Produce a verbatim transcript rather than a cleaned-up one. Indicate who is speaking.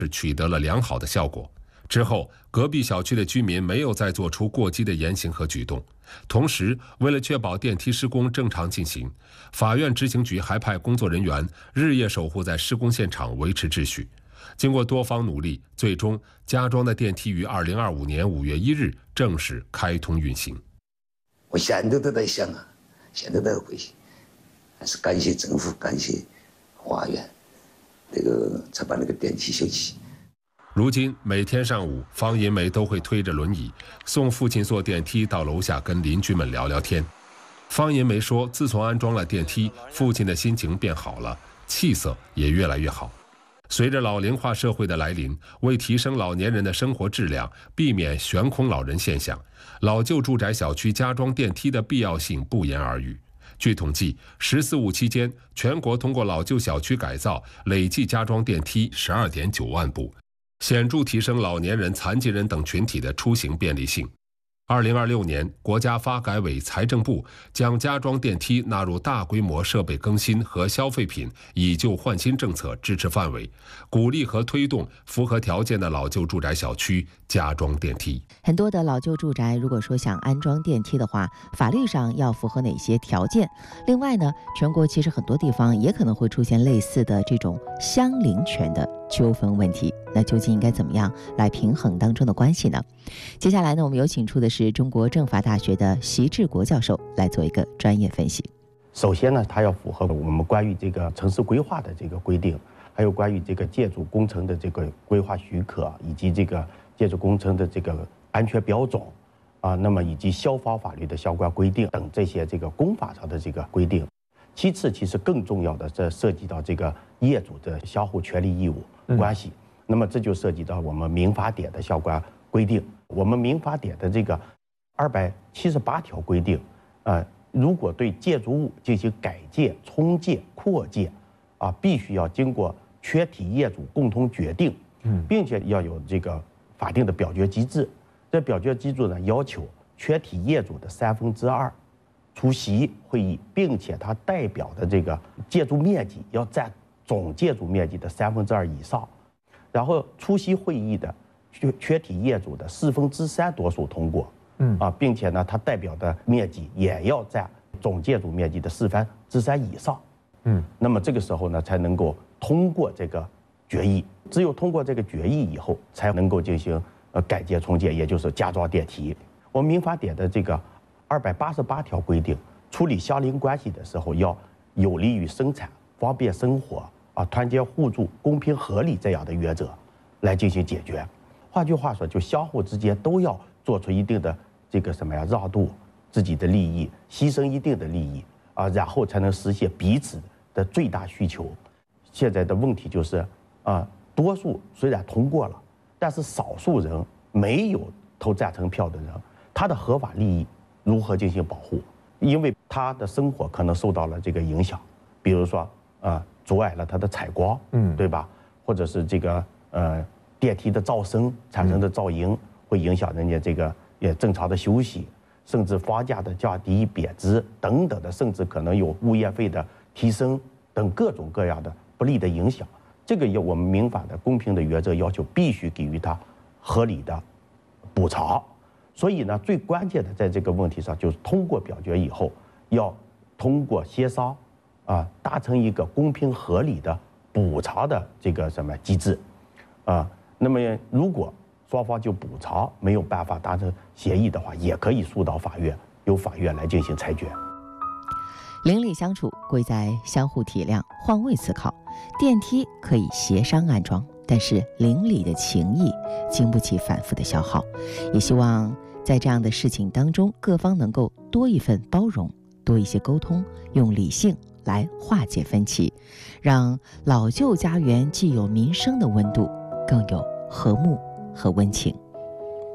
Speaker 1: 取得了良好的效果。之后，隔壁小区的居民没有再做出过激的言行和举动。同时，为了确保电梯施工正常进行，法院执行局还派工作人员日夜守护在施工现场，维持秩序。经过多方努力，最终家庄的电梯于二零二五年五月一日正式开通运行。
Speaker 2: 我现在都在想啊，现在都在回想，还是感谢政府，感谢法院，这个才把那个电梯修起。
Speaker 1: 如今每天上午，方银梅都会推着轮椅送父亲坐电梯到楼下跟邻居们聊聊天。方银梅说，自从安装了电梯，父亲的心情变好了，气色也越来越好。随着老龄化社会的来临，为提升老年人的生活质量，避免悬空老人现象，老旧住宅小区加装电梯的必要性不言而喻。据统计，十四五期间，全国通过老旧小区改造，累计加装电梯十二点九万部，显著提升老年人、残疾人等群体的出行便利性。二零二六年，国家发改委、财政部将加装电梯纳入大规模设备更新和消费品以旧换新政策支持范围，鼓励和推动符合条件的老旧住宅小区加装电梯。
Speaker 3: 很多的老旧住宅，如果说想安装电梯的话，法律上要符合哪些条件？另外呢，全国其实很多地方也可能会出现类似的这种相邻权的纠纷问题，那究竟应该怎么样来平衡当中的关系呢？接下来呢，我们有请出的是中国政法大学的习志国教授来做一个专业分析。
Speaker 4: 首先呢，它要符合我们关于这个城市规划的这个规定，还有关于这个建筑工程的这个规划许可，以及这个建筑工程的这个安全标准啊，那么以及消防法律的相关规定等这些这个公法上的这个规定。其次，其实更重要的，这涉及到这个业主的相互权利义务关系。嗯、那么这就涉及到我们民法典的相关规定。我们民法典的这个二百七十八条规定，呃，如果对建筑物进行改建、重建、扩建，啊，必须要经过全体业主共同决定，嗯，并且要有这个法定的表决机制。这表决机制呢，要求全体业主的三分之二出席会议，并且它代表的这个建筑面积要占总建筑面积的三分之二以上，然后出席会议的全全体业主的四分之三多数通过，嗯啊，并且呢，它代表的面积也要占总建筑面积的四分之三以上，嗯，那么这个时候呢，才能够通过这个决议。只有通过这个决议以后，才能够进行呃改建重建，也就是加装电梯。我们民法典的这个二百八十八条规定，处理相邻关系的时候，要有利于生产、方便生活啊、团结互助、公平合理这样的原则来进行解决。换句话说，就相互之间都要做出一定的这个什么呀让渡，自己的利益，牺牲一定的利益啊，然后才能实现彼此的最大需求。现在的问题就是啊，多数虽然通过了，但是少数人没有投赞成票的人，他的合法利益如何进行保护？因为他的生活可能受到了这个影响，比如说呃阻碍了他的采光，嗯，对吧？或者是这个呃电梯的噪声产生的噪音会影响人家这个也正常的休息，甚至房价的降低、贬值等等的，甚至可能有物业费的提升等各种各样的不利的影响。这个有我们民法的公平的原则要求，必须给予他合理的补偿。所以呢，最关键的在这个问题上，就是通过表决以后，要通过协商，啊，达成一个公平合理的补偿的这个什么机制，啊，那么如果双方就补偿没有办法达成协议的话，也可以诉到法院，由法院来进行裁决。
Speaker 3: 邻里相处贵在相互体谅、换位思考。电梯可以协商安装，但是邻里的情谊经不起反复的消耗。也希望在这样的事情当中，各方能够多一份包容，多一些沟通，用理性来化解分歧，让老旧家园既有民生的温度，更有和睦和温情。